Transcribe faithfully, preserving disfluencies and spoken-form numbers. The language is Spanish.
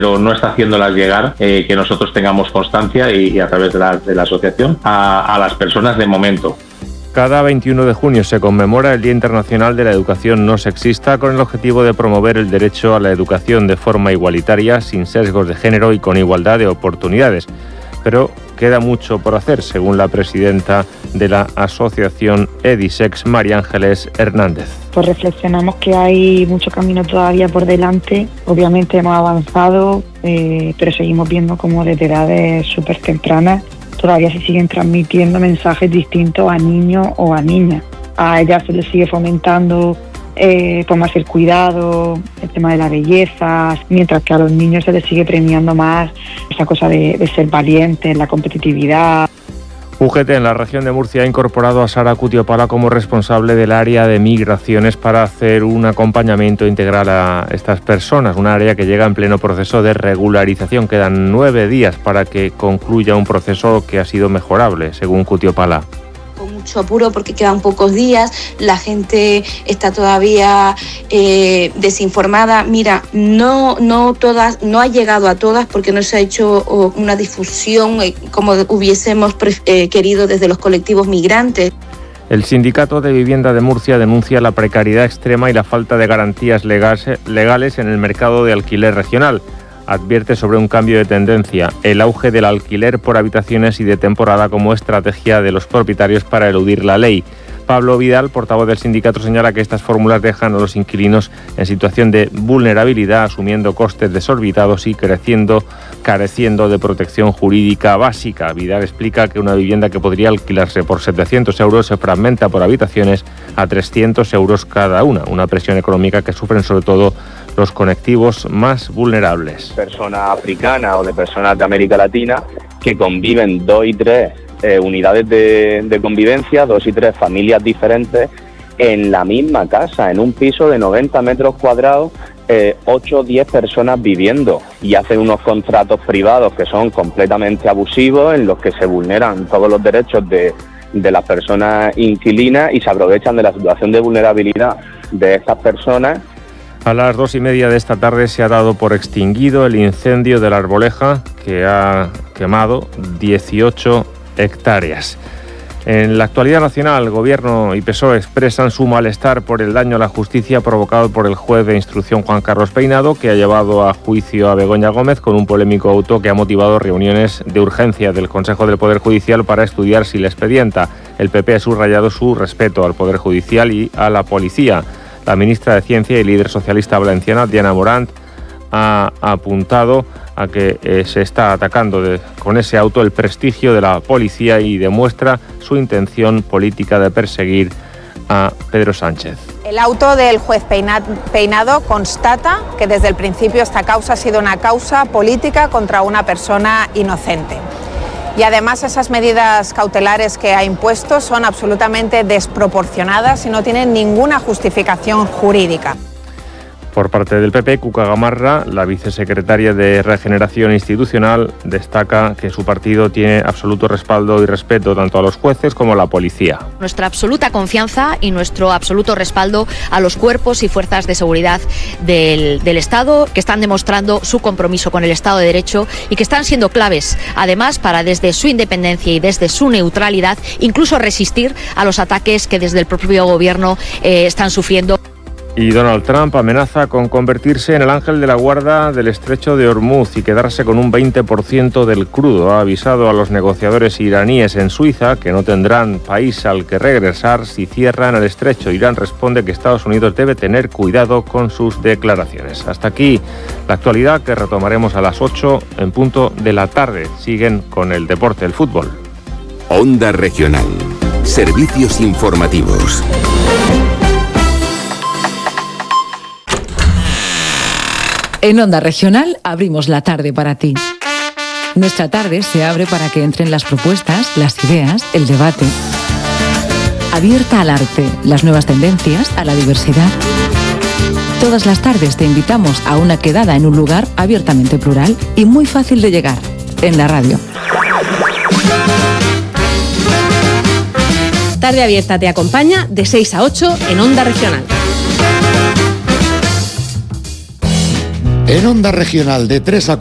pero no está haciéndolas llegar, eh, que nosotros tengamos constancia y, y a través de la, de la asociación a, a las personas de momento. Cada veintiuno de junio se conmemora el Día Internacional de la Educación No Sexista con el objetivo de promover el derecho a la educación de forma igualitaria, sin sesgos de género y con igualdad de oportunidades. Pero queda mucho por hacer, según la presidenta de la asociación Edisex, María Ángeles Hernández. Pues reflexionamos que hay mucho camino todavía por delante. Obviamente hemos avanzado, eh, pero seguimos viendo como desde edades súper tempranas todavía se siguen transmitiendo mensajes distintos a niños o a niñas. A ellas se les sigue fomentando eh, pues más el cuidado, el tema de la belleza, mientras que a los niños se les sigue premiando más esa cosa de, de ser valientes, la competitividad. U G T en la región de Murcia ha incorporado a Sara Cutiopala como responsable del área de migraciones para hacer un acompañamiento integral a estas personas, un área que llega en pleno proceso de regularización. Quedan nueve días para que concluya un proceso que ha sido mejorable, según Cutiopala. Con mucho apuro porque quedan pocos días, la gente está todavía eh, desinformada. Mira, no, no todas, no ha llegado a todas porque no se ha hecho oh, una difusión eh, como hubiésemos eh, querido desde los colectivos migrantes. El Sindicato de Vivienda de Murcia denuncia la precariedad extrema y la falta de garantías legales en el mercado de alquiler regional. Advierte sobre un cambio de tendencia, el auge del alquiler por habitaciones y de temporada como estrategia de los propietarios para eludir la ley. Pablo Vidal, portavoz del sindicato, señala que estas fórmulas dejan a los inquilinos en situación de vulnerabilidad, asumiendo costes desorbitados y creciendo, careciendo de protección jurídica básica. Vidal explica que una vivienda que podría alquilarse por setecientos euros se fragmenta por habitaciones a trescientos euros cada una, una presión económica que sufren sobre todo los colectivos más vulnerables. Personas africanas o de personas de América Latina que conviven dos y tres eh, unidades de, de convivencia, dos y tres familias diferentes en la misma casa, en un piso de noventa metros cuadrados, eh, ocho o diez personas viviendo, y hacen unos contratos privados que son completamente abusivos, en los que se vulneran todos los derechos de, de las personas inquilinas y se aprovechan de la situación de vulnerabilidad de estas personas. A las dos y media de esta tarde se ha dado por extinguido el incendio de la Arboleja, que ha quemado dieciocho hectáreas. En la actualidad nacional, Gobierno y P S O E expresan su malestar por el daño a la justicia provocado por el juez de instrucción Juan Carlos Peinado, que ha llevado a juicio a Begoña Gómez con un polémico auto que ha motivado reuniones de urgencia del Consejo del Poder Judicial para estudiar si la expedienta. El P P ha subrayado su respeto al Poder Judicial y a la policía. La ministra de Ciencia y líder socialista valenciana, Diana Morant, ha apuntado a que eh, se está atacando de, con ese auto el prestigio de la policía y demuestra su intención política de perseguir a Pedro Sánchez. El auto del juez Peinado constata que desde el principio esta causa ha sido una causa política contra una persona inocente. Y además esas medidas cautelares que ha impuesto son absolutamente desproporcionadas y no tienen ninguna justificación jurídica. Por parte del P P, Cuca Gamarra, la vicesecretaria de Regeneración Institucional, destaca que su partido tiene absoluto respaldo y respeto tanto a los jueces como a la policía. Nuestra absoluta confianza y nuestro absoluto respaldo a los cuerpos y fuerzas de seguridad del, del Estado, que están demostrando su compromiso con el Estado de Derecho y que están siendo claves, además, para desde su independencia y desde su neutralidad, incluso resistir a los ataques que desde el propio Gobierno eh, están sufriendo. Y Donald Trump amenaza con convertirse en el ángel de la guarda del estrecho de Hormuz y quedarse con un veinte por ciento del crudo. Ha avisado a los negociadores iraníes en Suiza que no tendrán país al que regresar si cierran el estrecho. Irán responde que Estados Unidos debe tener cuidado con sus declaraciones. Hasta aquí la actualidad, que retomaremos a las ocho en punto de la tarde. Siguen con el deporte, el fútbol. Onda Regional. Servicios informativos. En Onda Regional abrimos la tarde para ti. Nuestra tarde se abre para que entren las propuestas, las ideas, el debate. Abierta al arte, las nuevas tendencias, a la diversidad. Todas las tardes te invitamos a una quedada en un lugar abiertamente plural y muy fácil de llegar, en la radio. Tarde Abierta te acompaña de seis a ocho en Onda Regional. En Onda Regional de tres a